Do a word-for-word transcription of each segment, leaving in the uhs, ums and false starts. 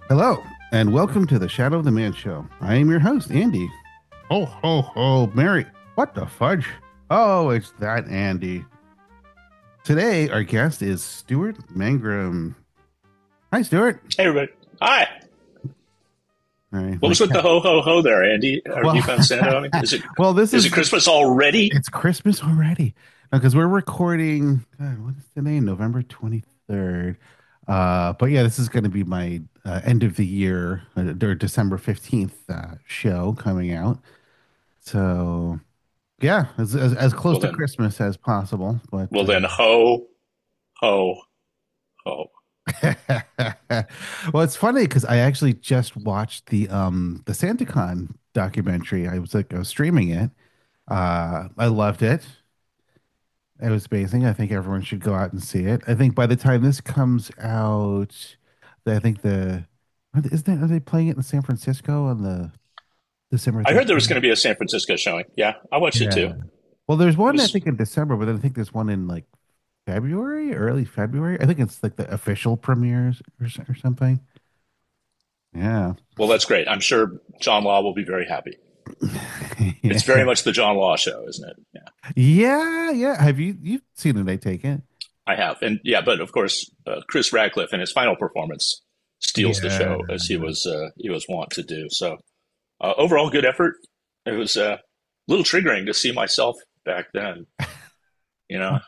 Hello, and welcome to the Shadow of the Man Show. I am your host, Andy. Oh, ho, ho, Mary. What the fudge? Oh, it's that Andy. Today, our guest is Stuart Mangrum. Hi, Stuart. Hey, everybody. Hi. All right, What my was with the cat. ho ho ho there, Andy? Have Well, you found Santa on me? Is it well, this is is it Christmas already? it's Christmas already because we're recording. God, what is today? November twenty third. Uh, but yeah, this is going to be my uh, end of the year uh, or December fifteenth uh, show coming out. So yeah, as, as as close Well to then, Christmas as possible. But well uh, then, ho ho ho. well, it's funny because I actually just watched the um the SantaCon documentary. I was like, I was streaming it. Uh, I loved it. It was amazing. I think everyone should go out and see it. I think by the time this comes out, I think the are they, is they, are they playing it in San Francisco on the December I heard there was thirteenth? going to be a San Francisco showing. Yeah, I watched it Yeah. too. Well, there's It one I was think in December, but then I think there's one in like February, early February. I think it's like the official premieres or, s- or something. Yeah. well. That's great. I'm sure John Law will be very happy. Yeah. It's very much the John Law show, isn't it? Yeah, Yeah, yeah. Have you you've seen it, I take it? I have, and yeah, but of course, uh, Chris Radcliffe in his final performance steals the Yeah. show as he was uh, he was wont to do. So uh, overall, good effort. It was uh, a little triggering to see myself back then. You know,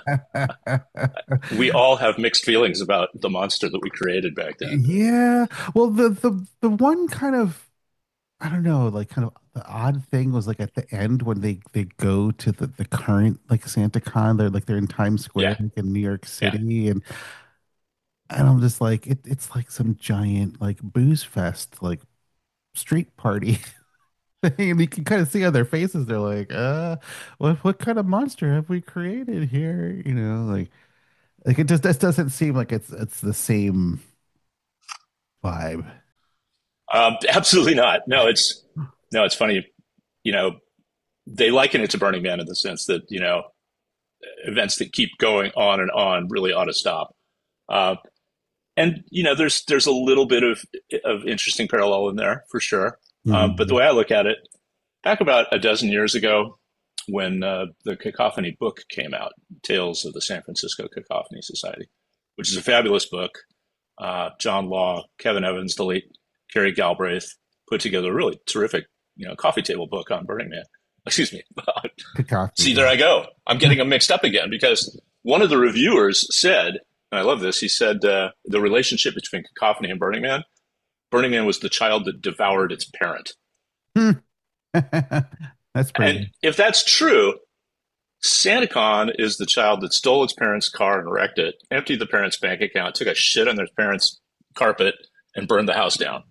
we all have mixed feelings about the monster that we created back then. Yeah. Well, the the the one kind of I don't know, like kind of the odd thing was like at the end when they they go to the the current like SantaCon, they're like they're in Times Square Yeah, like in New York yeah. City, and and I'm just like it, it's like some giant like booze fest like street party thing, and you can kind of see on their faces they're like, uh, what what kind of monster have we created here? You know, like like it just this doesn't seem like it's it's the same vibe. Um, absolutely not. No, it's no, it's funny. You know, they liken it to Burning Man in the sense that you know events that keep going on and on really ought to stop. Uh, and you know, there's there's a little bit of of interesting parallel in there for sure. Um, but the Mhm. way I look at it, back about a dozen years ago, when uh, the Cacophony book came out, Tales of the San Francisco Cacophony Society, which is a fabulous book. Uh, John Law, Kevin Evans, the late Kerry Galbraith put together a really terrific, you know, coffee table book on Burning Man. Excuse me. See, there Cacophony. I go. I'm getting them mixed up again because one of the reviewers said, and I love this, he said uh, the relationship between Cacophony and Burning Man, Burning Man was the child that devoured its parent. Hmm. That's pretty And good. if that's true, SantaCon is the child that stole its parents' car and wrecked it, emptied the parents' bank account, took a shit on their parents' carpet, and burned the house down.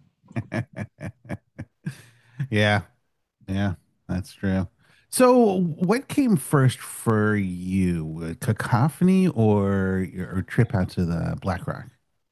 Yeah, yeah, that's true. So, what came first for you, uh, Cacophony or your trip out to the Black Rock?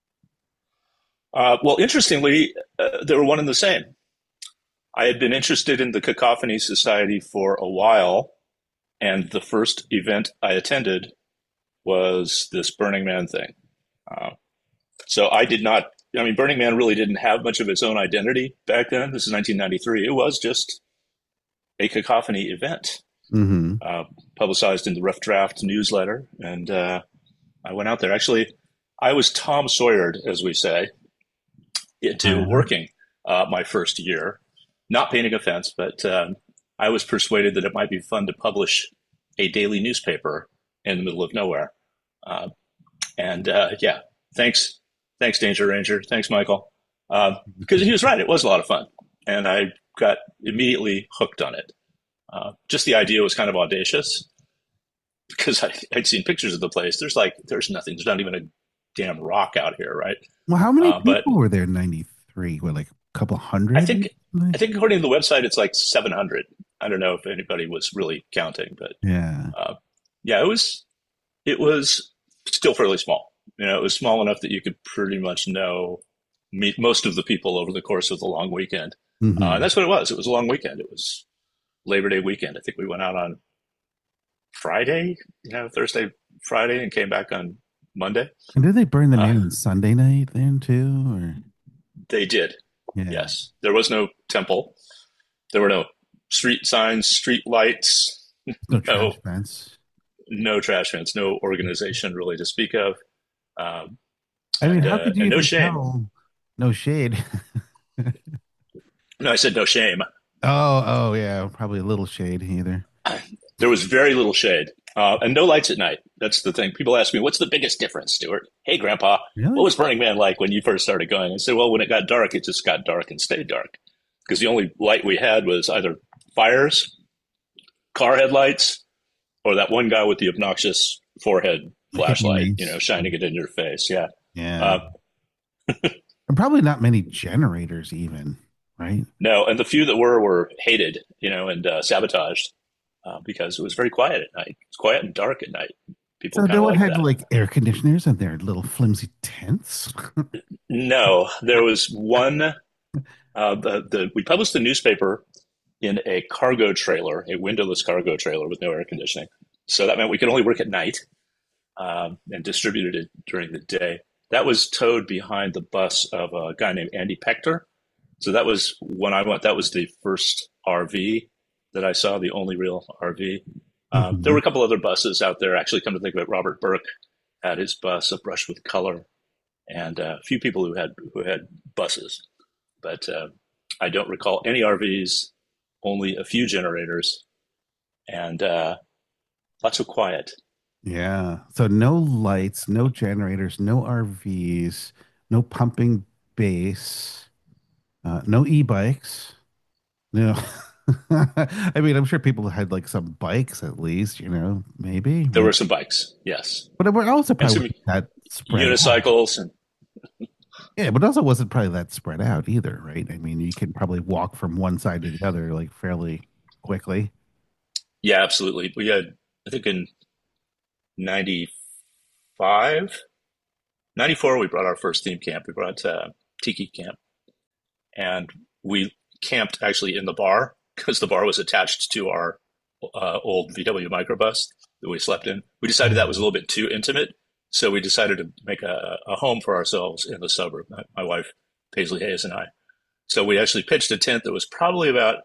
Uh, well, interestingly, uh, they were one and the same. I had been interested in the Cacophony Society for a while, and the first event I attended was this Burning Man thing. Uh, so I did not, I mean, Burning Man really didn't have much of its own identity back then. This is nineteen ninety-three. It was just a Cacophony event, Hmm. uh, publicized in the Rough Draft newsletter. And uh, I went out there. Actually, I was Tom Sawyered, as we say, into Uh, working uh, my first year. Not painting a fence, but um, I was persuaded that it might be fun to publish a daily newspaper in the middle of nowhere. Uh, and uh, yeah, thanks, thanks, Danger Ranger, thanks, Michael, uh, because he was right. It was a lot of fun, and I got immediately hooked on it. Uh, just the idea was kind of audacious because I, I'd seen pictures of the place. There's like there's nothing. There's not even a damn rock out here, right? well, how many Uh, but people were there in ninety-three? What, like a couple I hundred? think I think according to the website, it's like seven hundred. I don't know if anybody was really counting, but Yeah. uh, yeah, it was it was still fairly small. You know, it was small enough that you could pretty much know meet most of the people over the course of the long weekend. Uh, and Hmm. that's what it was. It was a long weekend. It was Labor Day weekend. I think we went out on Friday, you know, Thursday, Friday, and came back on Monday. And did they burn the Uh, man on Sunday night then too? Or They did. Yeah. Yes. There was no temple. There were no street signs, street lights, No no trash fence. no trash cans, no organization really to speak of, um, I mean, and how uh, could you and no even shame. tell? No shade. No, I said no shame. Oh, oh yeah, probably a little shade either. There was very little shade, uh, and no lights at night. That's the thing. People ask me, "What's the biggest difference, Stuart?" Hey, Grandpa, what Really? was Burning Man like when you first started going? I said, "Well, when it got dark, it just got dark and stayed dark because the only light we had was either fires, car headlights, or that one guy with the obnoxious forehead Hippie flashlight, you know, race. shining it in your face." Yeah. Yeah. Uh, And probably not many generators even, right? no, and the few that were were hated, you know, and uh, sabotaged uh, because it was very quiet at night. It's quiet and dark at night. People So kind no of one like had that. like air conditioners in their little flimsy tents. No, there was one. Uh, the the we published the newspaper in a cargo trailer, a windowless cargo trailer with no air conditioning. So that meant we could only work at night um, and distributed it during the day. That was towed behind the bus of a guy named Andy Pector. So that was when I went. That was the first R V that I saw, the only real R V. Um, there Mhm. were a couple other buses out there. Actually, come to think of it, Robert Burke had his bus, A Brush with Color, and uh, a few people who had who had buses. But uh, I don't recall any R Vs, only a few generators, and uh, lots of quiet. Yeah. So no lights, no generators, no R Vs, no pumping base, uh, no e-bikes. No. I mean, I'm sure people had like some bikes at least, you know, maybe, There maybe. were some bikes, yes, But it also and probably some wasn't that spread out. unicycles, and Yeah, but also wasn't probably that spread out either, right? I mean, you can probably walk from one side to the other like fairly quickly. yeah, absolutely. We had, I think, in ninety five, ninety four, we brought our first theme camp. We brought uh, Tiki Camp, and we camped actually in the bar because the bar was attached to our uh, old V W microbus that we slept in. We decided that was a little bit too intimate, so we decided to make a, a home for ourselves in the suburb. My, my wife, Paisley Hayes, and I. So we actually pitched a tent that was probably about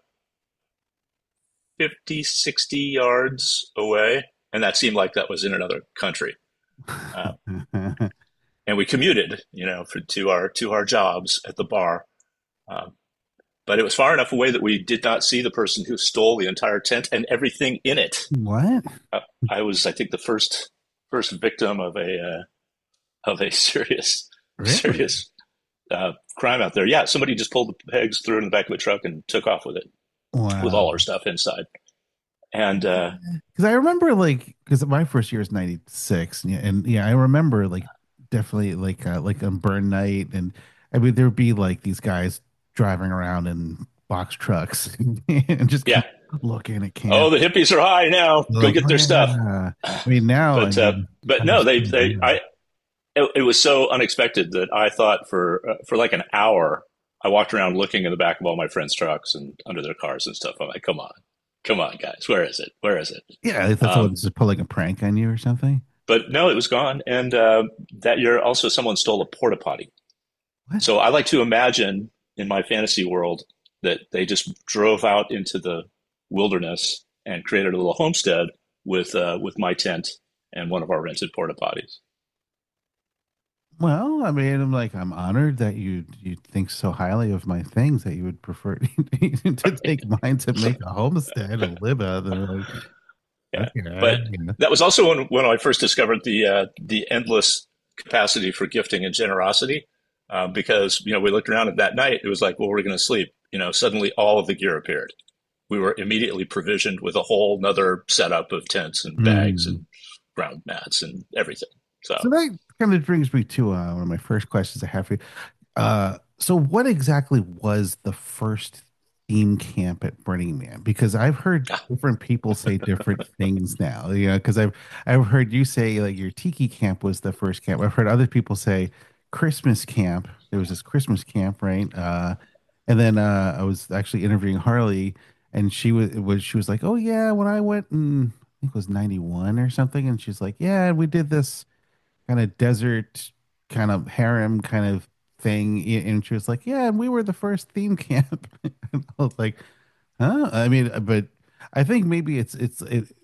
fifty, sixty yards away, and that seemed like that was in another country. Uh, and we commuted, you know, for, to our to our jobs at the bar. Um, but it was far enough away that we did not see the person who stole the entire tent and everything in it. What? Uh, I was, I think, the first first victim of a uh, of a serious Really? serious uh, crime out there. Yeah, somebody just pulled the pegs, threw it in the back of a truck, and took off with it with all our Wow. stuff inside. And uh, Because I remember like because my first year is 'ninety-six, and yeah, and yeah, I remember like definitely like uh, like on burn night, and I mean there would be like these guys driving around in box trucks and just yeah, keep looking at oh, camp. the hippies are high now. Go Like, get oh their stuff. yeah. I mean now, I But uh, mean, but I no, just they they I it, it was so unexpected that I thought for uh, for like an hour I walked around looking in the back of all my friends' trucks and under their cars and stuff. I'm like, come on, come on, guys, where is it? Where is it? yeah, I thought someone Um, was just pulling a prank on you or something. but no, it was gone. And uh, that year, also someone stole a porta potty. What? So I like to imagine in my fantasy world that they just drove out into the wilderness and created a little homestead with uh, with my tent and one of our rented porta potties. Well, I mean, I'm like, I'm honored that you you think so highly of my things that you would prefer to take mine to make a homestead and live out there. Like, Yeah, okay, but you know. that was also when, when I first discovered the uh, the endless capacity for gifting and generosity. Uh, because you know we looked around at that night, it was like, well, we're going to sleep. You know, suddenly all of the gear appeared. We were immediately provisioned with a whole nother setup of tents and bags Hmm. and ground mats and everything. So So that kind of brings me to uh, one of my first questions I have for you. Uh, so what exactly was the first theme camp at Burning Man? Because I've heard ah, different people say different things now. You know, because I've I've heard you say like your tiki camp was the first camp. I've heard other people say Christmas camp. There was this Christmas camp, right? Uh, and then uh, I was actually interviewing Harley, and she was was she was like, "Oh yeah, when I went in, I think it was 'ninety-one or something," and she's like, "Yeah, we did this kind of desert, kind of harem kind of thing, y- and she was like, "Yeah, and we were the first theme camp." And I was like, "Huh?" I mean, but I think maybe it's it's it,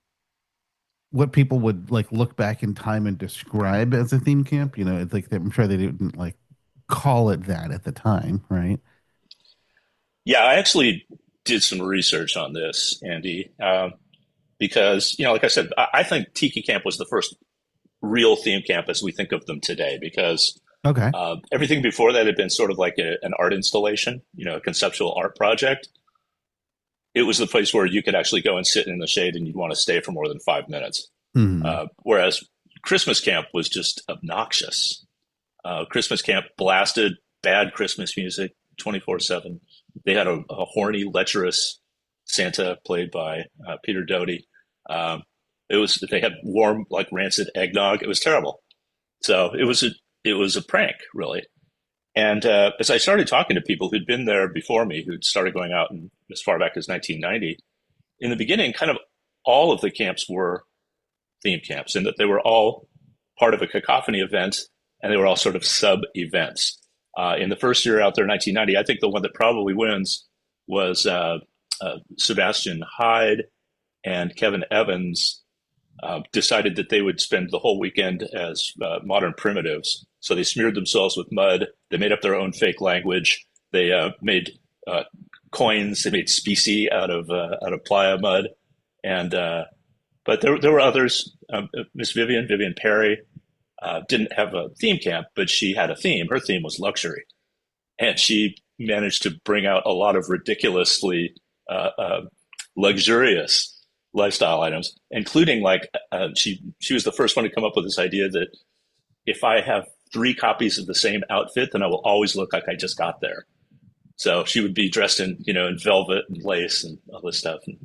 what people would like look back in time and describe as a theme camp. You know, it's like I'm sure they didn't like call it that at the time, right? Yeah, I actually did some research on this, Andy, um, because you know, like I said, I, I think Tiki Camp was the first real theme camp as we think of them today, because Okay. uh, everything before that had been sort of like a, an art installation, you know, a conceptual art project. It was the place where you could actually go and sit in the shade and you'd want to stay for more than five minutes. Hmm. Uh, whereas Christmas camp was just obnoxious. Uh, Christmas camp blasted bad Christmas music twenty-four seven. They had a, a horny, lecherous Santa played by uh, Peter Doty. Um, it was they had warm, like rancid eggnog. It was terrible. So it was a it was a prank, really. And uh, as I started talking to people who'd been there before me, who'd started going out in, as far back as nineteen ninety, in the beginning, kind of all of the camps were theme camps, and that they were all part of a cacophony event, and they were all sort of sub events. Uh, in the first year out there, nineteen ninety, I think the one that probably wins was uh, uh, Sebastian Hyde and Kevin Evans uh, decided that they would spend the whole weekend as uh, modern primitives. So they smeared themselves with mud. They made up their own fake language. They uh, made uh, coins. They made specie out of uh, out of playa mud, and uh, but there there were others. Um, Miss Vivian Vivian Perry uh, didn't have a theme camp, but she had a theme. Her theme was luxury, and she managed to bring out a lot of ridiculously uh, uh, luxurious lifestyle items, including like uh, she she was the first one to come up with this idea that if I have three copies of the same outfit, then I will always look like I just got there. So she would be dressed in you know in velvet and lace and all this stuff. And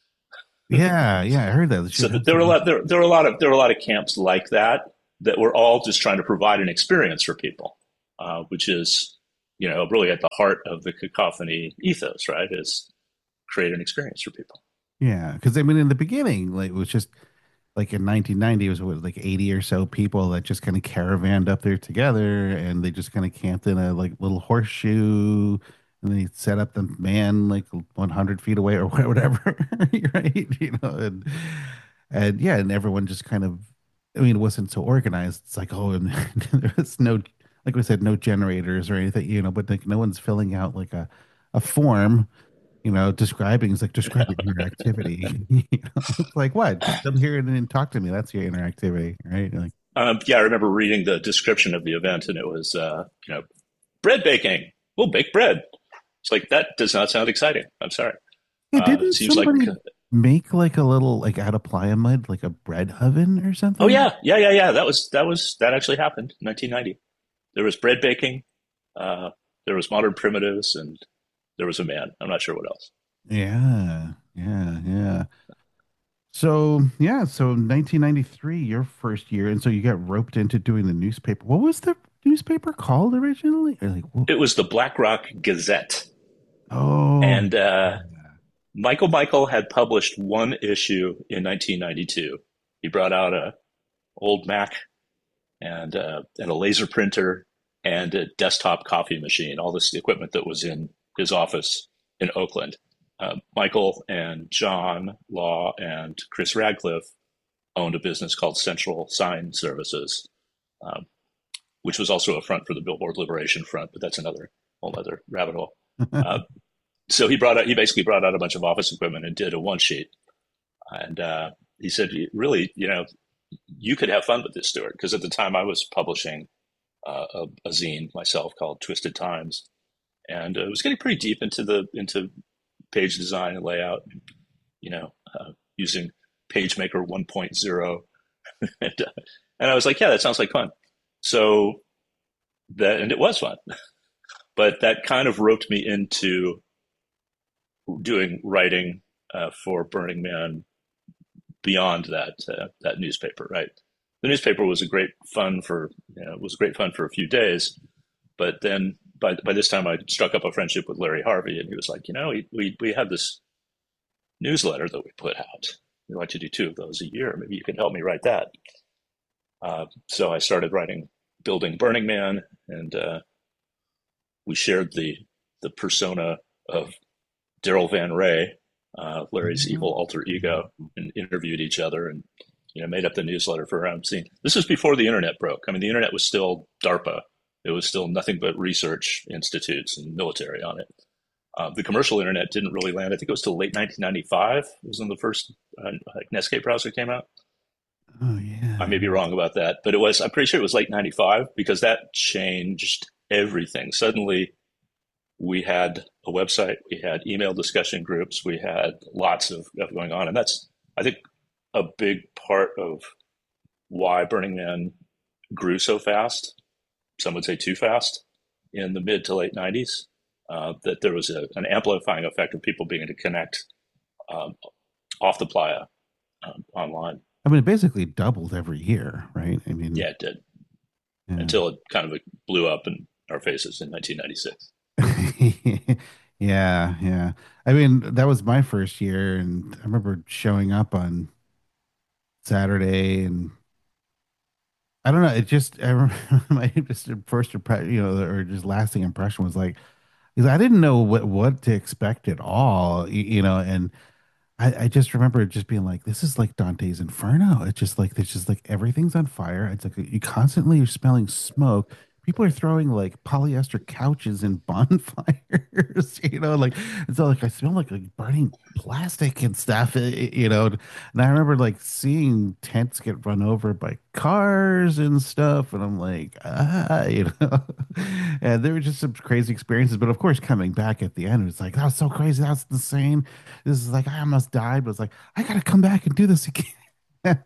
Yeah, yeah, I heard that. She so had there were a some. lot there, there were a lot of there were a lot of camps like that that were all just trying to provide an experience for people, uh, which is you know really at the heart of the cacophony ethos, right? Is create an experience for people. Yeah, because I mean, in the beginning, like it was just like in nineteen ninety, it was what, like eighty or so people that just kind of caravanned up there together, and they just kind of camped in a like little horseshoe, and they set up the man like one hundred feet away or whatever, right? You know, and and yeah, and everyone just kind of, I mean, it wasn't so organized. It's like, oh, and there was no, like we said, no generators or anything, you know, but like no one's filling out like a a form, you know, describing it's like describing your activity. You know, it's like what? Just come here and then talk to me. That's your interactivity, right? Like, Um, yeah, I remember reading the description of the event, and it was uh, you know bread baking. We'll bake bread. It's like that does not sound exciting. I'm sorry. hey, Uh, it didn't seems like somebody make like a little like out of plywood, like a bread oven or oh something? yeah, yeah, yeah, yeah. That was that was that actually happened in nineteen ninety. There was bread baking. Uh, there was modern primitives, and there was a man. I'm not sure what else. Yeah, yeah, yeah. So yeah, so nineteen ninety-three, your first year, and so you got roped into doing the newspaper. What was the newspaper called originally? Or like, what? It was the Black Rock Gazette, Oh, and uh, Michael Michael had published one issue in nineteen ninety-two. He brought out a old Mac and uh, and a laser printer and a desktop coffee machine, all this equipment that was in his office in Oakland. Uh, Michael and John Law and Chris Radcliffe owned a business called Central Sign Services, um, which was also a front for the Billboard Liberation Front, but that's another whole other rabbit hole. Uh, so he brought out, he basically brought out a bunch of office equipment and did a one sheet. And uh, he said, really, you know, you could have fun with this, Stuart, because at the time I was publishing uh, a, a zine myself called Twisted Times, and uh, it was getting pretty deep into the into page design and layout, you know, uh, using PageMaker 1.0, and, uh, and I was like, yeah, that sounds like fun. So that, and it was fun, but that kind of roped me into doing writing uh, for Burning Man beyond that uh, that newspaper. Right, the newspaper was a great fun for you know, was great fun for a few days, but then by by this time I struck up a friendship with Larry Harvey, and he was like, you know, we we, we have this newsletter that we put out. We like to do two of those a year. Maybe you can help me write that. Uh, so I started writing Building Burning Man, and uh, we shared the the persona of Daryl Van Ray, uh, Larry's evil alter ego, and interviewed each other and you know made up the newsletter for Ramsey. This is before the internet broke. I mean, the internet was still DARPA. It was still nothing but research institutes and military on it. Uh, the commercial internet didn't really land. I think it was till late nineteen ninety-five. It was when the first uh, like Netscape browser came out. Oh yeah. I may be wrong about that, but it was. I'm pretty sure it was late ninety-five because that changed everything. Suddenly, we had a website, we had email discussion groups, we had lots of, of going on, and that's I think a big part of why Burning Man grew so fast. Some would say too fast in the mid to late nineties. Uh, that there was a, an amplifying effect of people being able to connect um, off the playa um, online. I mean, it basically doubled every year, right? I mean, Yeah, it did yeah. until it kind of blew up in our faces in nineteen ninety-six. Yeah, yeah. I mean, that was my first year, and I remember showing up on Saturday, and I don't know. It just I remember my just first impression, you know, or just lasting impression was like, because I didn't know what what to expect at all, y- you know, and I, I just remember it just being like, this is like Dante's Inferno. It's just like, it's just like everything's on fire. It's like you constantly are smelling smoke. People are throwing like polyester couches in bonfires, you know, like it's all like I smell like, like burning plastic and stuff, y- y- you know. And I remember like seeing tents get run over by cars and stuff, and I'm like, ah, you know. And there were just some crazy experiences. But of course, coming back at the end, it was like, that was so crazy. That's insane. This is like I almost died, but it's like I gotta come back and do this again.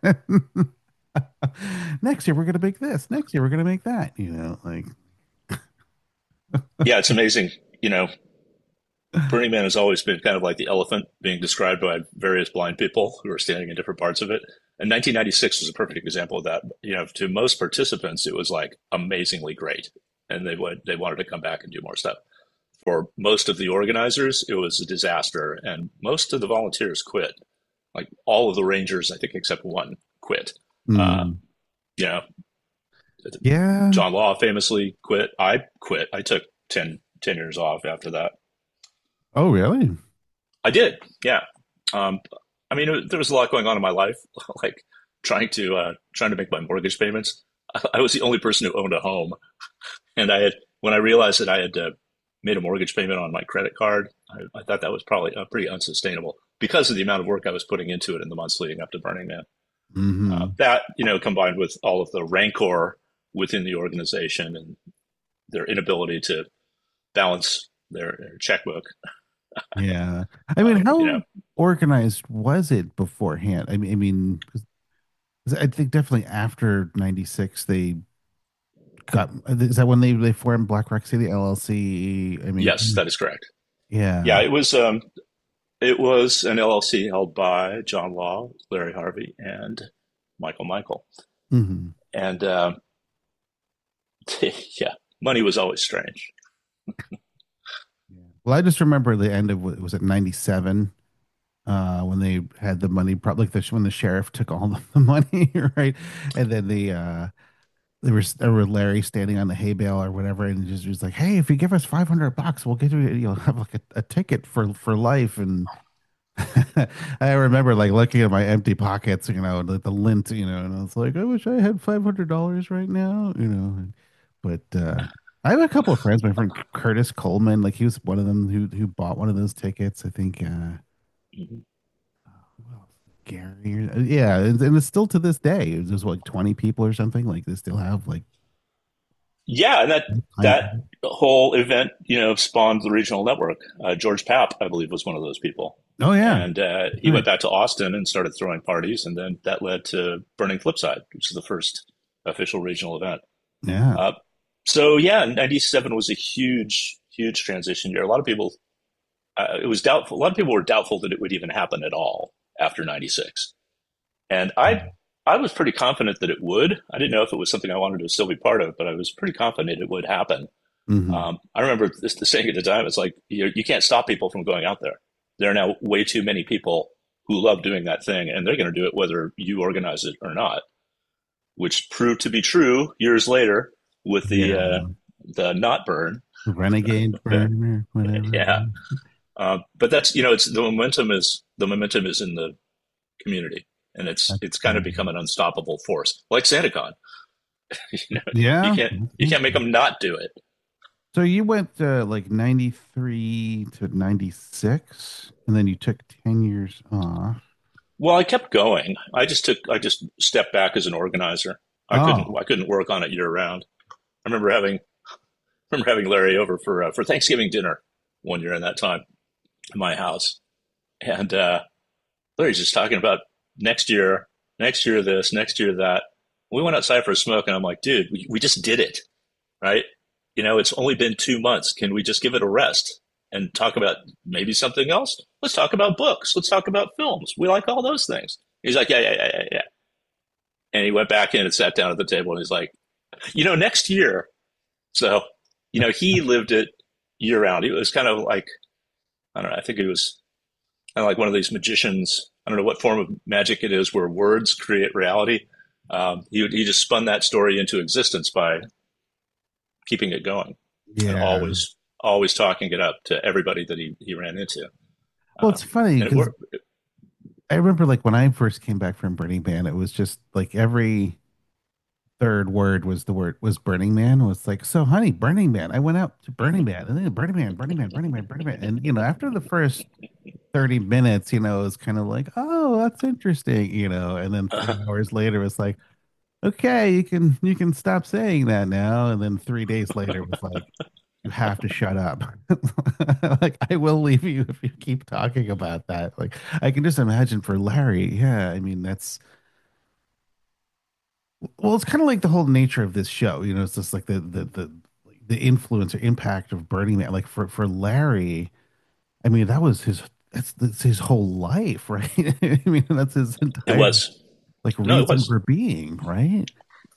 Next year we're gonna make this. Next year we're gonna make that. You know, like Yeah, it's amazing. You know, Burning Man has always been kind of like the elephant being described by various blind people who are standing in different parts of it. And nineteen ninety-six was a perfect example of that. You know, to most participants, it was like amazingly great, and they would they wanted to come back and do more stuff. For most of the organizers, it was a disaster, and most of the volunteers quit. Like all of the rangers, I think, except one, quit. Uh, mm, you know, yeah. John Law famously quit. I quit. I took ten, ten years off after that. Oh, really? I did, yeah. Um, I mean, it, there was a lot going on in my life, like trying to uh, trying to make my mortgage payments. I, I was the only person who owned a home, and I had when I realized that I had uh, made a mortgage payment on my credit card, I, I thought that was probably uh, pretty unsustainable because of the amount of work I was putting into it in the months leading up to Burning Man. Uh, Hmm. that you know, combined with all of the rancor within the organization and their inability to balance their, their checkbook, Yeah. I uh, mean, you how know, organized was it beforehand? I mean, I mean, 'cause I think definitely after ninety-six they got, is that when they they formed Black Rock City L L C? I mean, yes, that is correct. Yeah, yeah. it was. Um, It was an L L C held by John Law, Larry Harvey, and Michael Michael. Hmm. And um, yeah, money was always strange. Yeah. Well, I just remember the end of what was it ninety-seven, uh, when they had the money, probably like the, when the sheriff took all of the money, right? And then the uh, there was there were Larry standing on the hay bale or whatever, and just was like, "Hey, if you give us five hundred bucks, we'll get you, you'll have like a, a ticket for for life." And I remember like looking at my empty pockets, you know, the, the lint, you know, and I was like, I wish I had five hundred dollars right now, you know. But uh, I have a couple of friends. My friend Curtis Coleman, like he was one of them who who bought one of those tickets. I think. Uh, Mhm. who else? Gary, or- yeah, and, and it's still to this day. There's like twenty people or something. Like they still have like Yeah, and that tons that of it. whole event, you know, spawned the regional network. Uh, George Papp, I believe, was one of those people, Oh yeah, and uh, he right. went back to Austin and started throwing parties, and then that led to Burning Flipside, which is the first official regional event. Yeah. Uh, so yeah, ninety-seven was a huge, huge transition year. A lot of people uh, it was doubtful. A lot of people were doubtful that it would even happen at all after ninety-six. And I, I was pretty confident that it would. I didn't know if it was something I wanted to still be part of, but I was pretty confident it would happen. Hmm. Um, I remember this, the saying at the time, it's like, you, you can't stop people from going out there. There are now way too many people who love doing that thing, and they're going to do it whether you organize it or not, which proved to be true years later with the uh, Yeah. the not burn. Renegade burner, whatever. Yeah. Uh, but that's, you know, it's the momentum is the momentum is in the community, and it's That's it's kind of cool. become an unstoppable force, like SantaCon. you know, you Yeah. can't you can't make them not do it. So you went uh, like ninety-three to ninety-six, and then you took ten years off. Well, I kept going. I just took I just stepped back as an organizer. I couldn't Oh, I couldn't work on it year round. I remember having I remember having Larry over for uh, for Thanksgiving dinner one year in that time in my house, and uh, Larry's just talking about next year, next year this, next year that. We went outside for a smoke, and I'm like, dude, we, we just did it, right? You know, it's only been two months. Can we just give it a rest and talk about maybe something else? Let's talk about books. Let's talk about films. We like all those things. He's like, yeah, yeah, yeah, yeah, yeah. And he went back in and sat down at the table, and he's like, you know, next year. So, you know, he lived it year round. It was kind of like, I don't know, I think it was kind of like one of these magicians. I don't know what form of magic it is where words create reality. Um, he, he just spun that story into existence by keeping it going and yeah. always always talking it up to everybody that he, he ran into. Well, Uh, it's funny and it because worked. I remember like when I first came back from Burning Man, it was just like every third word was the word was Burning Man. It was like, so honey, Burning Man. I went out to Burning Man and then Burning Man, Burning Man, Burning Man, Burning Man. And you know, after the first thirty minutes, you know, it was kind of like, oh, that's interesting, you know, and then three hours later it was like, okay, you can you can stop saying that now. And then three days later it was like, you have to shut up. Like I will leave you if you keep talking about that. Like I can just imagine for Larry, yeah, I mean that's well, it's kind of like the whole nature of this show. You know, it's just like the the the the influence or impact of Burning Man. Like for for Larry, I mean, that was his that's, that's his whole life, right? I mean, that's his It entire was. like No, it reason was. for being, right?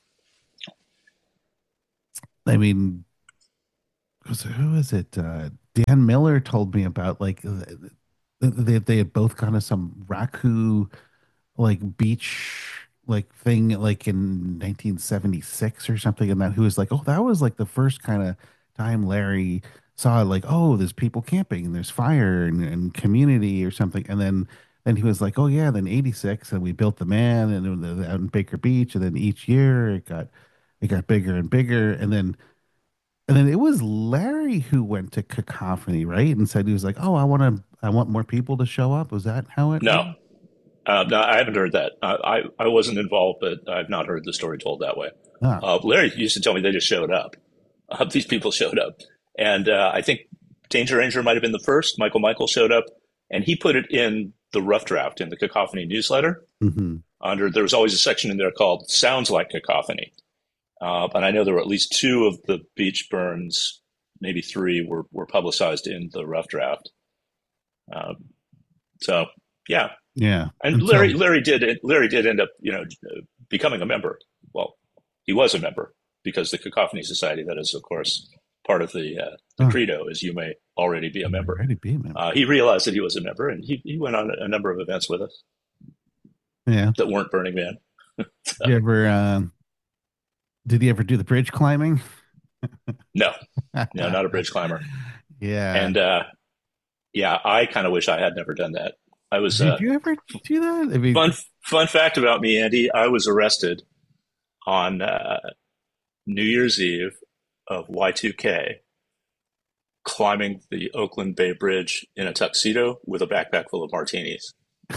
I mean, was, who is it? Uh, Dan Miller told me about like uh, they they had both gone to some Raku like beach like thing like in nineteen seventy-six or something, and that he was like, oh, that was like the first kind of time Larry saw like, oh, there's people camping and there's fire and, and community or something. And then then he was like, oh yeah, then eighty-six and we built the man and it was out in Baker Beach, and then each year it got it got bigger and bigger, and then and then it was Larry who went to Cacophony, right? And said he was like, oh, I want to I want more people to show up. Was that how it No, went? uh, no, I haven't heard that. Uh, I I wasn't involved, but I've not heard the story told that way. Ah. Uh, Larry used to tell me they just showed up. Uh, these people showed up, and uh, I think Danger Ranger might have been the first. Michael Michael showed up, and he put it in the rough draft in the Cacophony newsletter. Hmm. Under there was always a section in there called "Sounds Like Cacophony," uh, and I know there were at least two of the beach burns, maybe three, were were publicized in the rough draft. Um, so yeah, Yeah. and And so Larry Larry did Larry did end up you know becoming a member. Well, he was a member because the Cacophony Society, that is of course part of the uh, the oh, credo, is you may already be a member. already be a member. Uh, he realized that he was a member, and he, he went on a, a number of events with us Yeah. that weren't Burning Man. Did you ever um did he ever do the bridge climbing? No, no, not a bridge climber. Yeah. And uh, yeah, I kind of wish I had never done that. I was Did uh, you ever do that? I mean, fun fun fact about me, Andy. I was arrested on uh, New Year's Eve of Y two K climbing the Oakland Bay Bridge in a tuxedo with a backpack full of martinis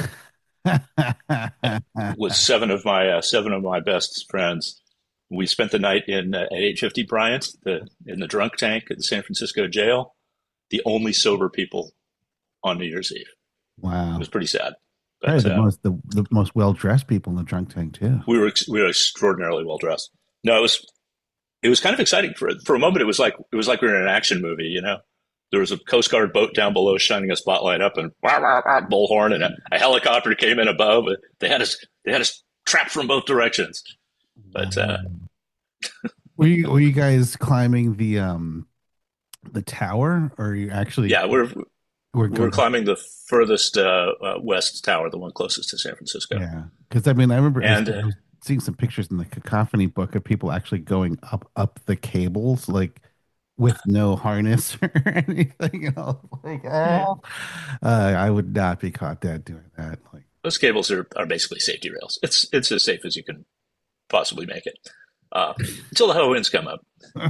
with seven of my uh, seven of my best friends. We spent the night in uh, at eight fifty Bryant, the in the drunk tank at the San Francisco jail. The only sober people on New Year's Eve. It wow. was pretty sad, Probably but the uh, most the, the most well dressed people in the drunk tank too. we were ex- we were extraordinarily well dressed. No, it was it was kind of exciting for for a moment. It was like it was like we were in an action movie. You know, there was a Coast Guard boat down below shining a spotlight up and wah, wah, wah, bullhorn, and a, a helicopter came in above. They had us they had us trapped from both directions. But uh, Wow. Were you were you guys climbing the um the tower, or you actually yeah, we're were we're going? climbing the furthest uh, uh, west tower, the one closest to San Francisco, Yeah, because I mean, I remember I was, and I uh, was seeing some pictures in the Cacophony book of people actually going up up the cables, like with no harness or anything else. Like, Yeah. oh, uh, I would not be caught dead doing that. Like, Those cables are, are basically safety rails. It's it's as safe as you can possibly make it uh, until the high winds come up.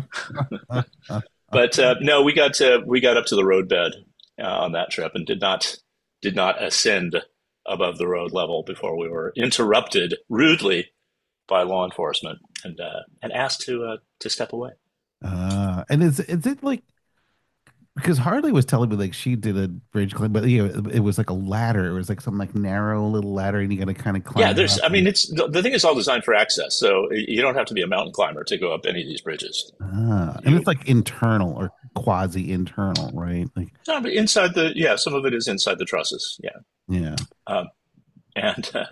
But uh, no, we got to, we got up to the roadbed uh, on that trip and did not did not ascend above the road level before we were interrupted rudely by law enforcement and uh, and asked to uh, to step away. uh, and is is it like because Harley was telling me like she did a bridge climb, but you know, it, it was like a ladder. It was like some like narrow little ladder, and you got to kind of Yeah, climb there's. up. I mean, And, it's the, the thing is all designed for access, so you don't have to be a mountain climber to go up any of these bridges. ah, and it's You like internal or quasi internal, right? Like, no, but inside the yeah, some of it is inside the trusses. Yeah, yeah. um, and uh,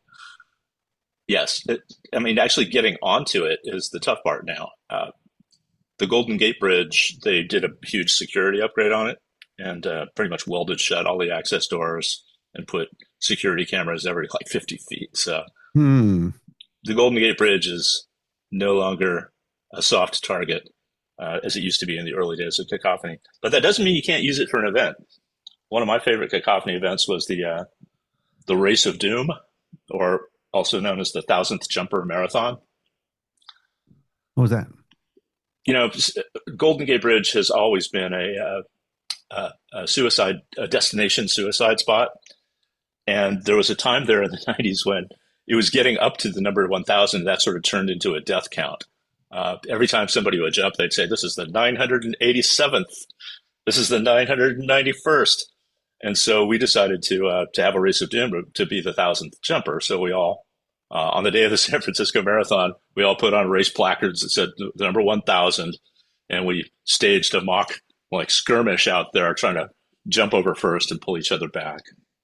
yes, it, I mean, actually getting onto it is the tough part now. Uh, the Golden Gate Bridge, they did a huge security upgrade on it and uh, pretty much welded shut all the access doors and put security cameras every like fifty feet. So Hmm. the Golden Gate Bridge is no longer a soft target uh, as it used to be in the early days of Cacophony. But that doesn't mean you can't use it for an event. One of my favorite Cacophony events was the uh, the Race of Doom, or also known as the Thousandth Jumper Marathon. What was that? You know, Golden Gate Bridge has always been a, uh, a suicide, a destination suicide spot. And there was a time there in the nineties when it was getting up to the number one thousand. That sort of turned into a death count. Uh, every time somebody would jump, they'd say, "This is the nine hundred eighty-seventh. This is the nine hundred ninety-first." And so we decided to uh, to have a Race of Doom to be the thousandth jumper. So we all, uh, on the day of the San Francisco Marathon, we all put on race placards that said the number one thousand, and we staged a mock like skirmish out there, trying to jump over first and pull each other back.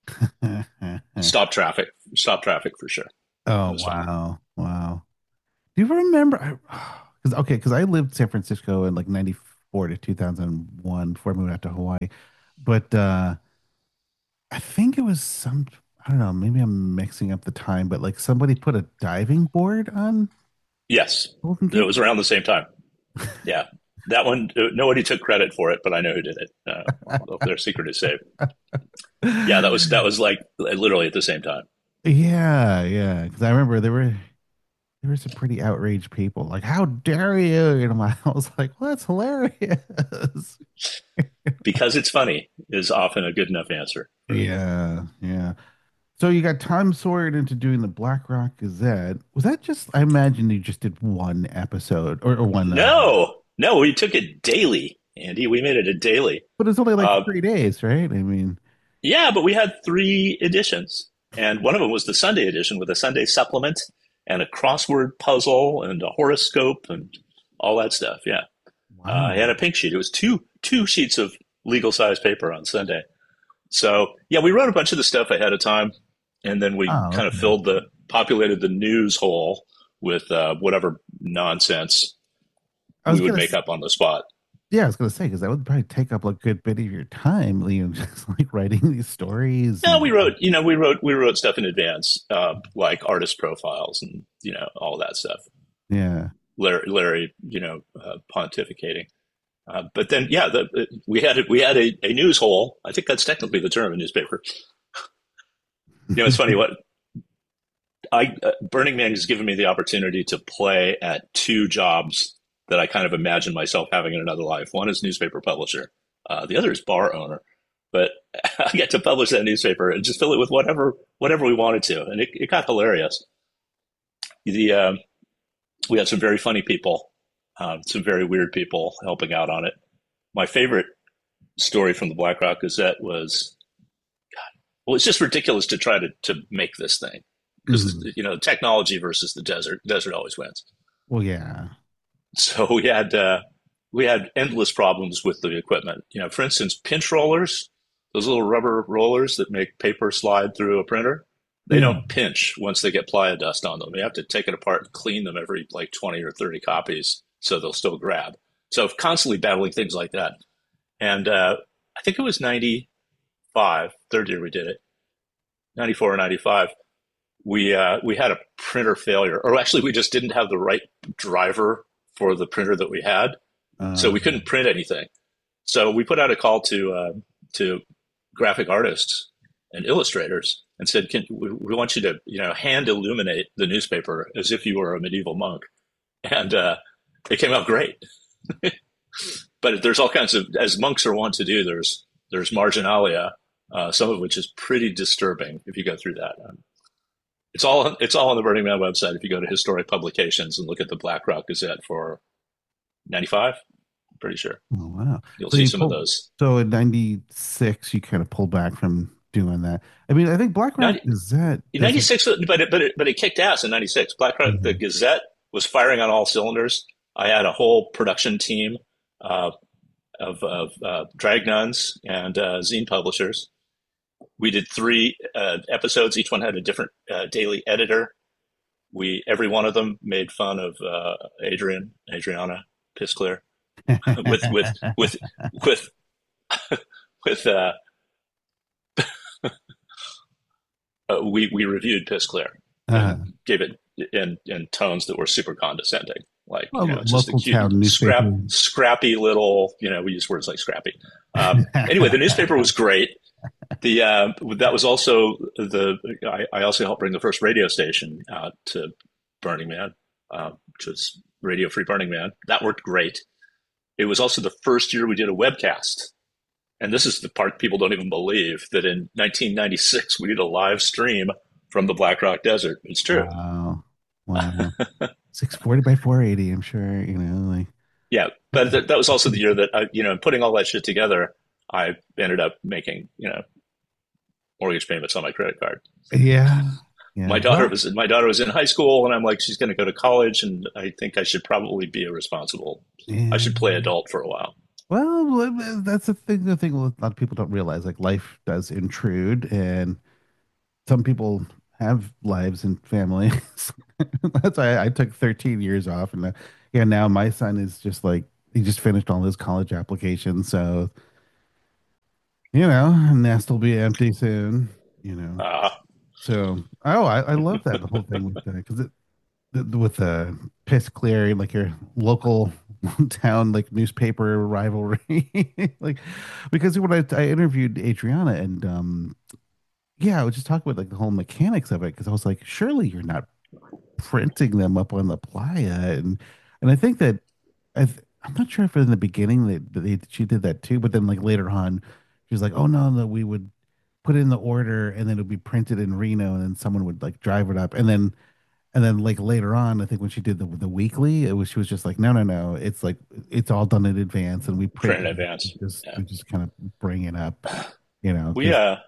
Stop traffic. Stop traffic for sure. It Oh was fun. wow, wow. Do you remember? Because okay, because I lived in San Francisco in like ninety-four to two thousand one before I moved out to Hawaii. But uh I think it was some, I don't know, maybe I'm mixing up the time, but like somebody put a diving board on Yes, Golden it Gate. was around the same time. Yeah, that one. uh, Nobody took credit for it, but I know who did it. Uh, although their secret is safe. Yeah, that was that was like literally at the same time. Yeah, yeah. Because I remember there were there were some pretty outraged people. Like, how dare you? And I was like, well, that's hilarious. Because it's funny is often a good enough answer. Yeah, yeah. So you got Tom Sawyer into doing the Black Rock Gazette. Was that just, I imagine you just did one episode or, or one, uh, No, no, we took it daily, Andy. We made it a daily. but it's only like Uh, three days, right? I mean, yeah, but we had three editions, and one of them was the Sunday edition with a Sunday supplement and a crossword puzzle and a horoscope and all that stuff. Yeah, uh, wow. and a pink sheet. It was two two sheets of legal size paper on Sunday. So yeah, we wrote a bunch of the stuff ahead of time, and then we Oh, kind of okay. filled the populated the news hole with uh, whatever nonsense I was we would gonna, make s- up on the spot. yeah, I was gonna say because that would probably take up a good bit of your time, you know, just like writing these stories No, and we wrote, you know, we wrote we wrote stuff in advance, uh, like artist profiles and you know all that stuff. yeah. Larry, Larry you know, uh, pontificating. Uh, but then, yeah, the, we had we had a, a news hole. I think that's technically the term in newspaper. You know, it's funny what I uh, Burning Man has given me the opportunity to play at two jobs that I kind of imagine myself having in another life. One is newspaper publisher, uh, the other is bar owner. But I get to publish that newspaper and just fill it with whatever whatever we wanted to, and it, it got hilarious. The um, We had some very funny people, um, some very weird people helping out on it. My favorite story from the Black Rock Gazette was, well, it's just ridiculous to try to to make this thing because Mhm. you know technology versus the desert. Desert always wins. Well, yeah. So we had uh, we had endless problems with the equipment. You know, for instance, pinch rollers, those little rubber rollers that make paper slide through a printer. They Yeah. don't pinch once they get playa dust on them. You have to take it apart and clean them every like twenty or thirty copies so they'll still grab. So constantly battling things like that. And uh, I think it was ninety-five, third year we did it, ninety-four or ninety-five. We uh, we had a printer failure, or actually we just didn't have the right driver for the printer that we had. So Uh, we couldn't print anything. So we put out a call to uh, to graphic artists and illustrators and said, Can, we, we want you to, you know, hand illuminate the newspaper as if you were a medieval monk. And uh, it came out great. But there's all kinds of, as monks are wont to do, there's there's marginalia, uh, some of which is pretty disturbing if you go through that. Um, it's all it's all on the Burning Man website. If you go to historic publications and look at the Black Rock Gazette for ninety-five, I'm pretty sure oh wow. you'll So see you some of pulled those. so in ninety-six you kind of pulled back from doing that. I mean, I think Black Rock ninety, Gazette doesn't. ninety-six, but it, but it, but it kicked ass in ninety-six. Black Rock, the Mhm. Gazette was firing on all cylinders. I had a whole production team uh, of, of uh, drag nuns and uh, zine publishers. We did three uh, episodes. Each one had a different uh, daily editor. We every one of them made fun of uh, Adrian, Adriana Pissclear, with with with with with. Uh, uh, we we reviewed Pissclear Uh, and gave it in in tones that were super condescending, like, well, you know, lo- it's just a local cute town scrap newspaper. scrappy little, you know, we use words like scrappy. Um, anyway, the newspaper was great. The uh, that was also the I, I also helped bring the first radio station out to Burning Man, uh, which was Radio Free Burning Man. That worked great. It was also the first year we did a webcast. And this is the part people don't even believe, that in nineteen ninety-six we did a live stream from the Black Rock Desert. It's true. Wow. Wow. six forty by four eighty, I'm sure, you know, like Yeah, but th- that was also the year that I, you know, putting all that shit together, I ended up making, you know, mortgage payments on my credit card. yeah. Yeah. My daughter Well, was my daughter was in high school, and I'm like, she's going to go to college, and I think I should probably be a responsible. I yeah. should play adult for a while. Well, that's the thing. The thing a lot of people don't realize, like life does intrude, and some people have lives and families. That's why I took thirteen years off, and uh, yeah, now my son is just like he just finished all his college applications, so you know, nest will be empty soon. You know, Uh, so oh, I, I love that the whole thing with that because it the, with the piss clear like your local town like newspaper rivalry like because when I, I interviewed Adriana and um yeah I was just talking about like the whole mechanics of it because I was like surely you're not printing them up on the playa and and I think that I th- I'm not sure if in the beginning that that they, she did that too but then like later on she was like oh no no we would put in the order and then it would be printed in Reno and then someone would like drive it up and then and then like later on, I think when she did the the weekly, it was she was just like, no, no, no, it's like it's all done in advance, and we print print in it. advance. We just Yeah, we just kind of bring it up, you know, we because uh,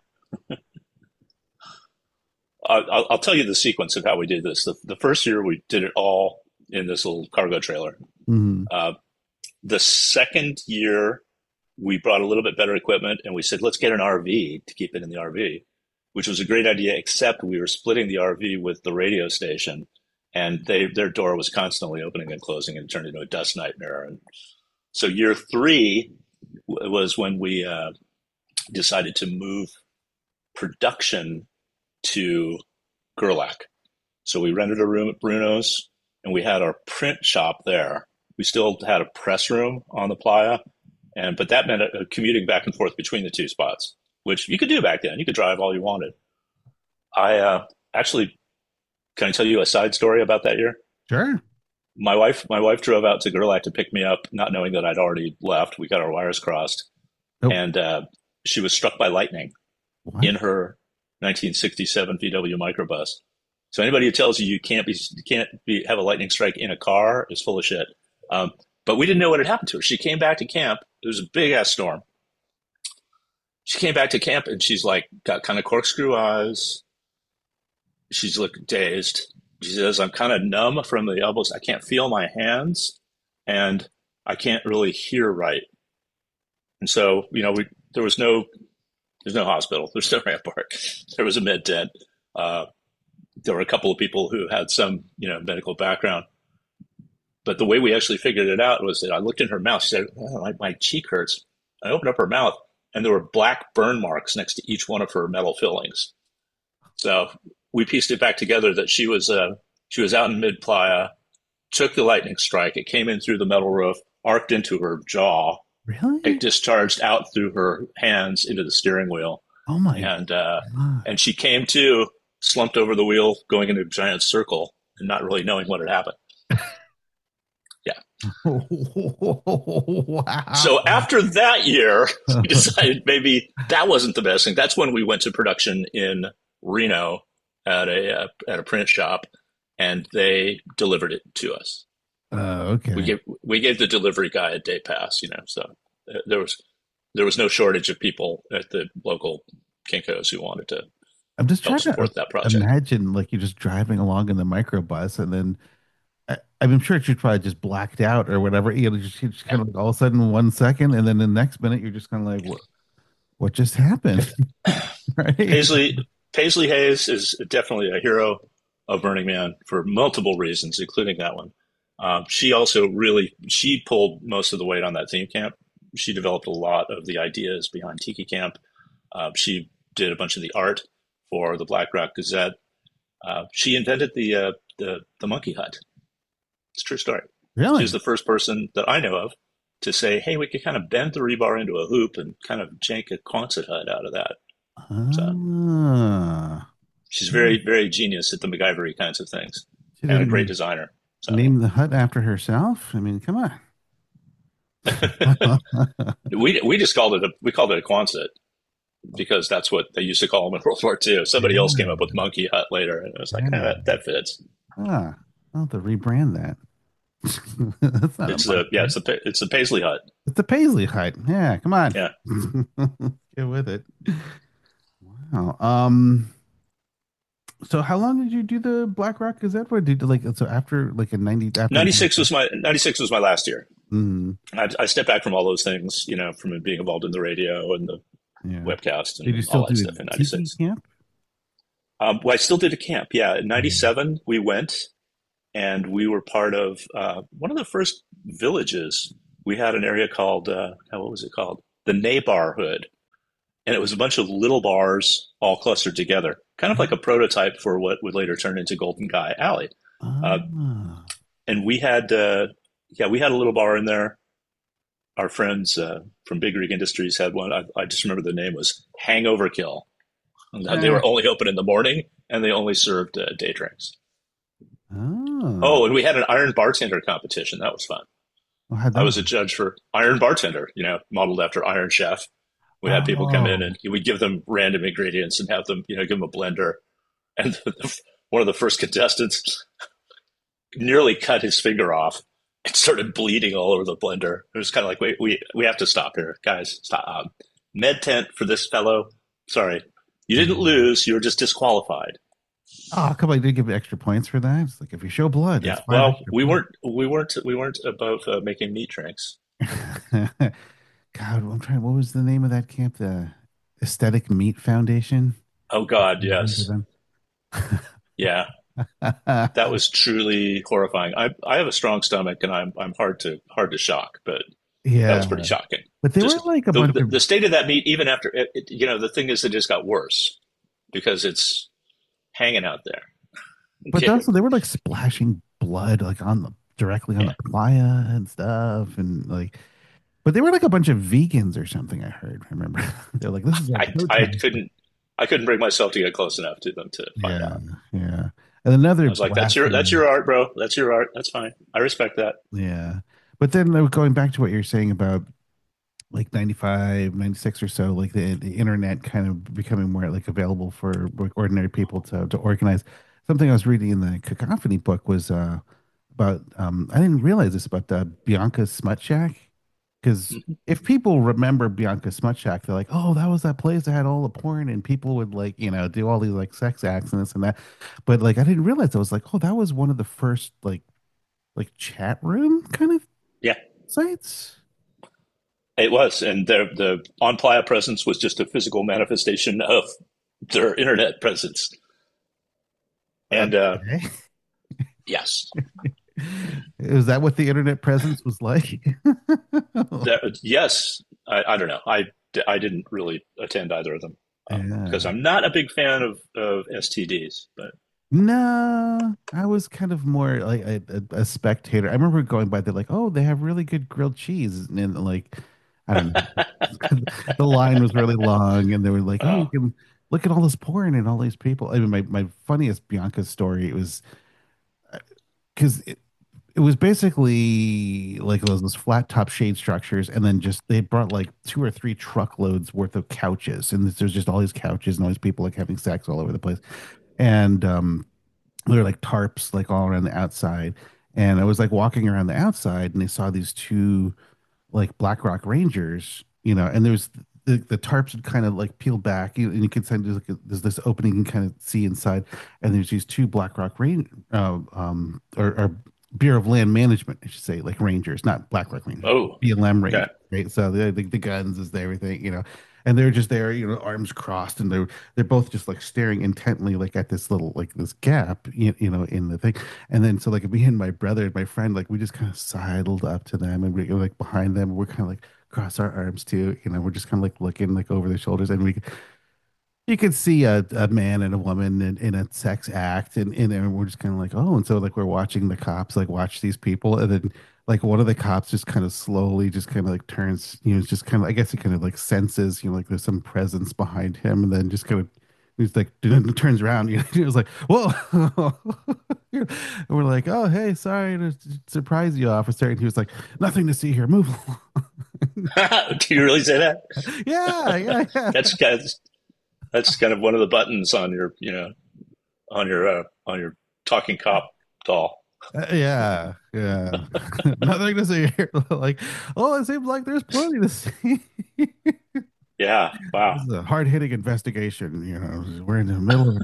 I'll, I'll tell you the sequence of how we did this. The, the first year we did it all in this little cargo trailer. mm, Uh, the second year we brought a little bit better equipment and we said, let's get an R V to keep it in the R V, which was a great idea, except we were splitting the R V with the radio station and they, their door was constantly opening and closing and turned into a dust nightmare. And so year three w- was when we uh, decided to move production to Gerlach. So we rented a room at Bruno's and we had our print shop there. We still had a press room on the playa, and but that meant a, a commuting back and forth between the two spots, which you could do back then. You could drive all you wanted. I uh, actually, can I tell you a side story about that year? sure. My wife, my wife drove out to Gerlach to pick me up, not knowing that I'd already left. We got our wires crossed, Nope. and uh, she was struck by lightning What? in her nineteen sixty-seven V W microbus. So anybody who tells you you can't be you can't be have a lightning strike in a car is full of shit. Um, but we didn't know what had happened to her. She came back to camp. It was a big ass storm. She came back to camp and she's like got kind of corkscrew eyes. She's looking dazed. She says, "I'm kind of numb from the elbows. I can't feel my hands, and I can't really hear right." And so, you know, we there was no there's no hospital. There's no rampart. There was a med tent. Uh, there were a couple of people who had some, you know, medical background. But the way we actually figured it out was that I looked in her mouth. She said, oh, my, my cheek hurts. I opened up her mouth, and there were black burn marks next to each one of her metal fillings. So we pieced it back together that she was uh, she was out in mid playa, took the lightning strike. It came in through the metal roof. arced into her jaw. It Really? discharged out through her hands into the steering wheel, Oh my and uh, God. and she came to, slumped over the wheel, going in a giant circle, and not really knowing what had happened. Yeah. So Wow. after that year, we decided maybe that wasn't the best thing. That's when we went to production in Reno at a uh, at a print shop, and they delivered it to us. Oh, We okay. gave we gave the delivery guy a day pass, you know. So uh, there was there was no shortage of people at the local Kinkos who wanted to I'm just help trying to uh, support that project. imagine like you're just driving along in the microbus and then I, I'm sure she probably just blacked out or whatever. You know, just, just Yeah. kind of like all of a sudden one second and then the next minute you're just kind of like, what, what just happened? Right? Paisley Paisley Hayes is definitely a hero of Burning Man for multiple reasons, including that one. Um, she also really she pulled most of the weight on that theme camp. She developed a lot of the ideas behind Tiki Camp. Uh, she did a bunch of the art for the Black Rock Gazette. Uh, she invented the uh, the the monkey hut. It's a true story. She was Really? the first person that I know of to say, "Hey, we could kind of bend the rebar into a hoop and kind of jank a Quonset hut out of that." So Ah. she's very, very genius at the MacGyvery kinds of things, She and a great didn't designer. So name the hut after herself. I mean, come on. we we just called it a we called it a Quonset because that's what they used to call them in World War Two. Somebody else came up with Yeah. monkey hut later, and it was like, eh, Yeah. that, that fits. Ah, I'll have to rebrand that. That's not a It's the yeah, monkey. it's the it's the Paisley hut. It's the Paisley hut. Yeah, come on. Yeah, Get with it. Wow. Um, so how long did you do the Black Rock Gazette for? Did you like so after like a ninety after ninety six was my ninety six was my last year. mm, I, I stepped back from all those things, you know, from being involved in the radio and the yeah. webcast Did you and still all that do stuff the in Tiki ninety six. camp? Um, well, I still did a camp. Yeah, in Mhm. ninety-seven we went, and we were part of uh, one of the first villages. We had an area called uh, what was it called? The Neighborhood, and it was a bunch of little bars all clustered together, kind of like a prototype for what would later turn into Golden Guy Alley. Uh, Ah, and we had, uh, yeah, we had a little bar in there. Our friends uh, from Big Rig Industries had one. I, I just remember the name was Hangover Kill. And they ah, were only open in the morning, and they only served uh, day drinks. oh. Oh, and we had an Iron Bartender competition. That was fun. Well, how'd I that was a work? judge for Iron Bartender, you know, modeled after Iron Chef. We had people come in Oh, and we'd give them random ingredients and have them, you know, give them a blender. And the, the, one of the first contestants nearly cut his finger off and started bleeding all over the blender. It was kind of like, wait, we, we have to stop here, guys. Stop. Um, med tent for this fellow. Sorry. You didn't yeah. lose. You were just disqualified. Oh, come on! You did give extra points for that. It's like if you show blood, it's Yeah. five Well, extra we points. weren't, we weren't, we weren't above uh, making meat drinks. God, I'm trying. What was the name of that camp? The Aesthetic Meat Foundation. Oh God. You remember Yes. them? Yeah. That was truly horrifying. I I have a strong stomach and I'm I'm hard to hard to shock, but that was Yeah, pretty shocking. but they were Just like a the bunch the, of. the state of that meat, even after it, it, you know, the thing is, it just got worse because it's hanging out there. But Okay. also, they were like splashing blood like on the directly on Yeah, the playa and stuff, and like. But they were like a bunch of vegans or something. I heard. I remember they're like, "This is our I I protest." couldn't I couldn't bring myself to get close enough to them to find Yeah, out. yeah. And another I was like, that's your that's blasphemy. your art, bro. That's your art. That's fine. I respect that. Yeah. But then uh, going back to what you're saying about like ninety five, ninety six or so, like the, the internet kind of becoming more like available for like ordinary people to, to organize. Something I was reading in the Cacophony book was uh, about, um, I didn't realize this about uh, Bianca's Smut Shack. Because Mhm. if people remember Bianca's Smut Shack, they're like, oh, that was that place that had all the porn and people would like, you know, do all these like sex acts and this and that. But like, I didn't realize I was like, oh, that was one of the first like, like chat room kind of Yeah, sites. it was, and their the on playa presence was just a physical manifestation of their internet presence. And uh, Okay. yes, Is that what the internet presence was like? that, yes, I, I don't know. I, I didn't really attend either of them um, because Yeah. I'm not a big fan of, of S T Ds. But No, I was kind of more like a, a, a spectator. I remember going by there like, oh, they have really good grilled cheese, and, then, like, I don't know, the line was really long, and they were like, oh, you Oh, can look at all this porn and all these people. I mean, my my funniest Bianca story, it was because it, it was basically like those, those flat top shade structures, and then just they brought like two or three truckloads worth of couches, and there's just all these couches and all these people like having sex all over the place, and um there were like tarps like all around the outside. And I was like walking around the outside and I saw these two like Black Rock Rangers, you know, and there's the, the tarps would kind of like peel back, you, and you could send there's, like a, there's this opening you can kind of see inside, and there's these two Black Rock Rain uh, um or, or Bureau of Land Management, I should say, like Rangers, not Black Rock Rangers, oh, B L M okay. Rangers, right? So the, the the guns is everything, you know, and they're just there, you know, arms crossed, and they're they're both just like staring intently, like at this little like this gap, you, you know, in the thing. And then so like me and my brother and my friend, like we just kind of sidled up to them, and we were like behind them. We're kind of like cross our arms too, you know. We're just kind of like looking like over their shoulders, and we you could see a, a man and a woman in, in a sex act, and, and then we're just kind of like, oh, and so like we're watching the cops like watch these people, and then like one of the cops just kind of slowly just kind of like turns, you know, it's just kind of I guess he kind of like senses, you know, like there's some presence behind him, and then just kind of he's like turns around, you know, he was like, whoa. And we're like, oh, hey, sorry to surprise you, officer. And he was like, nothing to see here, move along. Do you really say that? Yeah, yeah, yeah. That's kind of, that's kind of one of the buttons on your, you know, on your uh, on your talking cop doll. Uh, yeah, yeah. Nothing to see here. Like, oh, it seems like there's plenty to see. Yeah. Wow. This is a hard-hitting investigation. You know, we're in the middle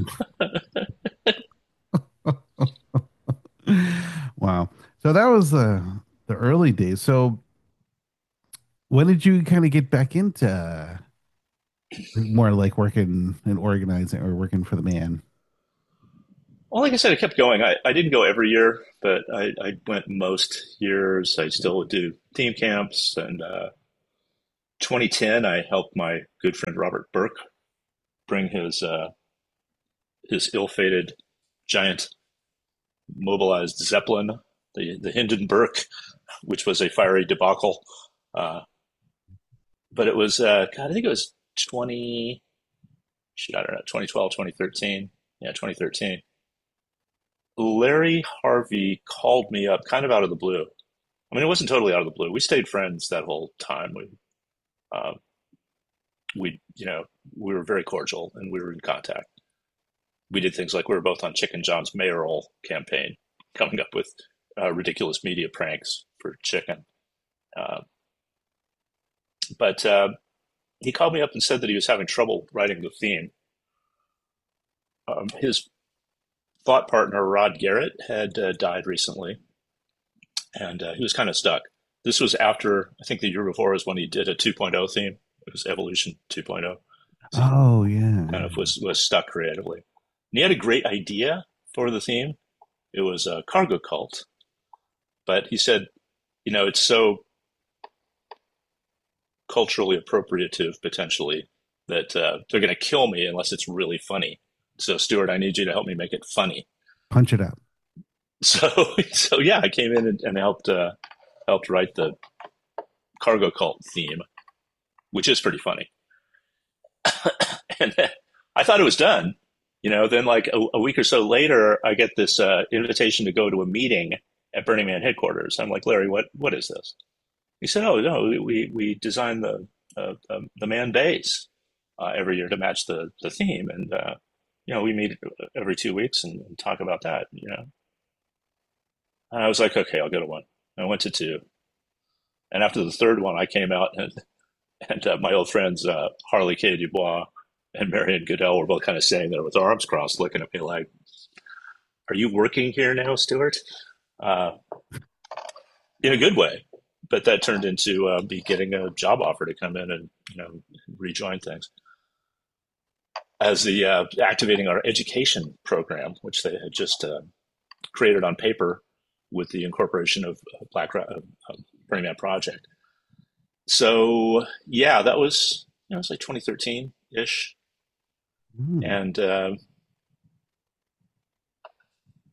of wow. So that was the the early days. So when did you kind of get back into more like working and organizing or working for the man? Well, like I said, I kept going. I, I didn't go every year, but I, I went most years. I still do theme camps. And uh, twenty ten, I helped my good friend Robert Burke bring his uh, his ill-fated giant mobilized Zeppelin, the the Hindenburg, which was a fiery debacle. Uh, but it was, uh, God, I think it was twenty, shit, I don't know, twenty twelve, twenty thirteen. Yeah, twenty thirteen. Larry Harvey called me up kind of out of the blue. I mean, it wasn't totally out of the blue. We stayed friends that whole time. We, uh, we, you know, we were very cordial and we were in contact. We did things like we were both on Chicken John's mayoral campaign, coming up with uh, ridiculous media pranks for Chicken. Uh, but uh, he called me up and said that he was having trouble writing the theme. Um, his thought partner, Rod Garrett, had uh, died recently, and uh, he was kind of stuck. This was after, I think the year before was when he did a 2.0 theme. It was Evolution 2.0. So he Oh yeah. kind of was, was stuck creatively. And he had a great idea for the theme. It was a cargo cult. But he said, you know, it's so culturally appropriative potentially that uh, they're going to kill me unless it's really funny. So, Stuart, I need you to help me make it funny. Punch it out. So, so yeah, I came in and, and helped uh, helped write the cargo cult theme, which is pretty funny. And I thought it was done. You know, then like a, a week or so later, I get this uh, invitation to go to a meeting at Burning Man headquarters. I'm like, Larry, what what is this? He said, oh no, we we design the uh, um, the man base uh, every year to match the the theme, and uh, you know we meet every two weeks and, and talk about that. You know, and I was like, okay, I'll go to one. I went to two, and after the third one, I came out and and uh, my old friends uh, Harley K. Dubois and Marion Goodell were both kind of sitting there with their arms crossed, looking at me like, "Are you working here now, Stuart?" Uh, in a good way, but that turned into uh, me getting a job offer to come in and you know rejoin things as the uh, activating our education program, which they had just uh, created on paper with the incorporation of Black uh, Burning Man Project. So yeah, that was you know, it was like twenty thirteen ish, Mm. and uh,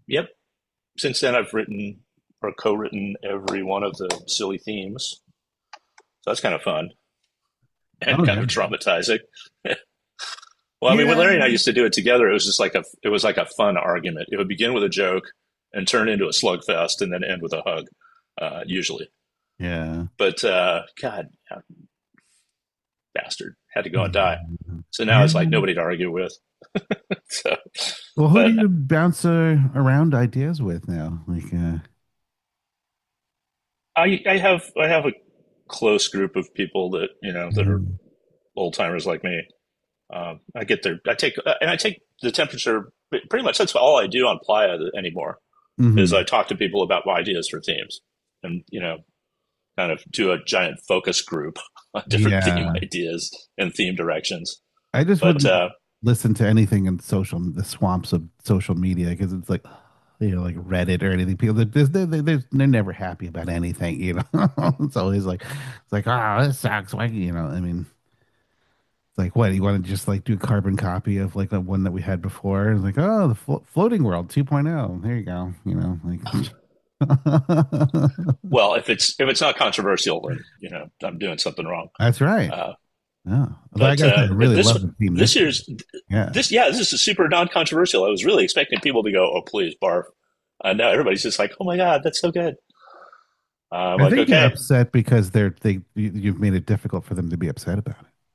yep. Since then, I've written or co-written every one of the silly themes, so that's kind of fun and Oh kind yeah. of traumatizing. Well, I mean, when Yeah. Larry and I used to do it together, it was just like a it was like a fun argument. It would begin with a joke and turn into a slugfest, and then end with a hug, uh, usually. Yeah. But uh, God, yeah, bastard, had to go and die. Yeah. So now it's like Yeah. nobody to argue with. So, Well, who do but you bounce uh, around ideas with now? Like, uh, I I have I have a close group of people that you know that are mm, old timers like me. Um, I get their I take and I take the temperature. Pretty much that's all I do on Playa anymore. Is I mhm. talk to people about ideas for themes, and you know, kind of do a giant focus group on different theme Yeah. ideas and theme directions. I just But wouldn't uh, listen to anything in social, the swamps of social media, because it's like, you know, like Reddit or anything. People, they're, they're, they're, they're never happy about anything, you know. It's always like, it's like, oh, this sucks. Why, you know, I mean, it's like, what, you want to just like do a carbon copy of like the one that we had before? It's like, oh, the flo floating world 2.0. There you go. You know, like, well, if it's if it's not controversial, then you know I'm doing something wrong. that's right. Uh, Yeah. Although I but gotta say, I uh, but really this love the theme this this year. year's Yeah. this yeah this is super non-controversial. I was really expecting people to go, oh please barf. And now everybody's just like, oh my god, that's so good. Uh, I'm I like, think they're okay. upset because they're they you, you've made it difficult for them to be upset about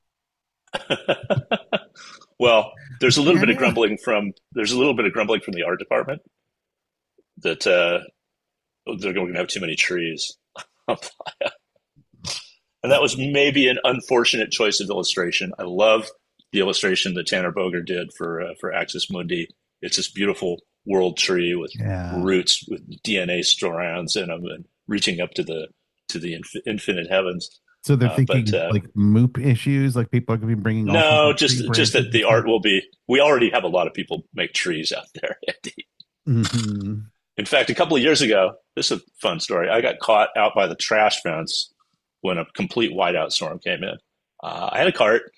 Well, it. there's a little Yeah, bit of yeah. grumbling from there's a little bit of grumbling from the art department that uh, they're going to have too many trees, and that was maybe an unfortunate choice of illustration. I love the illustration that Tanner Boger did for uh, for Axis Mundi. It's this beautiful world tree with Yeah. roots with D N A strands in them and reaching up to the to the inf- infinite heavens. So they're Uh, but thinking uh, like moop issues, like people are gonna be bringing all kinds no, of tree just just branches that and the stuff. art will be. We already have a lot of people make trees out there. Hmm. In fact, a couple of years ago, this is a fun story. I got caught out by the trash fence when a complete whiteout storm came in. Uh, I had a cart